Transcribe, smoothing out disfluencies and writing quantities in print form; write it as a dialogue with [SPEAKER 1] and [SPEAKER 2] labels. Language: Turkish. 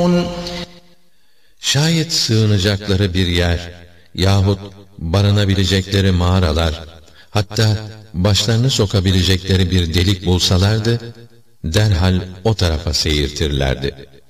[SPEAKER 1] Şayet sığınacakları bir yer yahut barınabilecekleri mağaralar, hatta başlarını sokabilecekleri bir delik bulsalardı, derhal o tarafa seyirtirlerdi.